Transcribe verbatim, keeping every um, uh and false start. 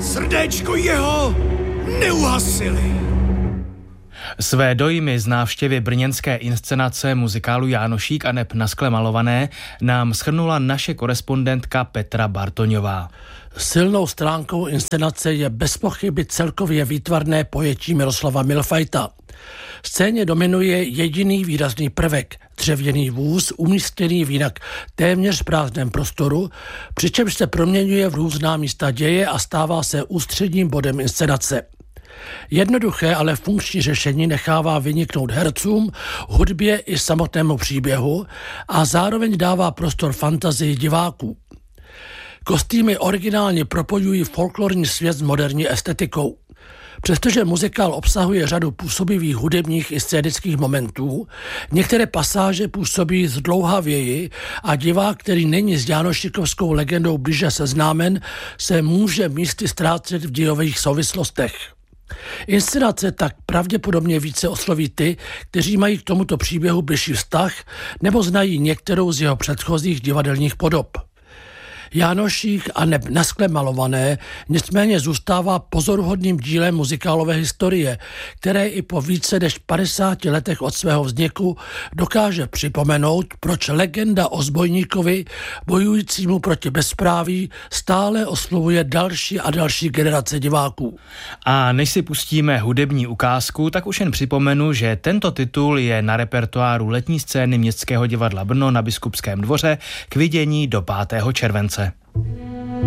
srdéčko jeho neuhasili. Své dojmy z návštěvy brněnské inscenace muzikálu Jánošík a neb na skle malované nám shrnula naše korespondentka Petra Bartoňová. Silnou stránkou inscenace je bez pochyby celkově výtvarné pojetí Miroslava Milfajta. Scéně dominuje jediný výrazný prvek, dřevěný vůz umístěný v jinak téměř prázdném prostoru, přičemž se proměňuje v různá místa děje a stává se ústředním bodem inscenace. Jednoduché, ale funkční řešení nechává vyniknout hercům, hudbě i samotnému příběhu a zároveň dává prostor fantazii diváků. Kostýmy originálně propojují folklorní svět s moderní estetikou. Přestože muzikál obsahuje řadu působivých hudebních i scénických momentů, některé pasáže působí zdlouhavěji a divák, který není s jánošíkovskou legendou blíže seznámen, se může místy ztrácet v dějových souvislostech. Inscenace tak pravděpodobně více osloví ty, kteří mají k tomuto příběhu bližší vztah nebo znají některou z jeho předchozích divadelních podob. Jánošík a neb na skle malované nicméně zůstává pozoruhodným dílem muzikálové historie, které i po více než padesáti letech od svého vzniku dokáže připomenout, proč legenda o zbojníkovi bojujícímu proti bezpráví stále oslovuje další a další generace diváků. A než si pustíme hudební ukázku, tak už jen připomenu, že tento titul je na repertoáru letní scény Městského divadla Brno na Biskupském dvoře k vidění do pátého července.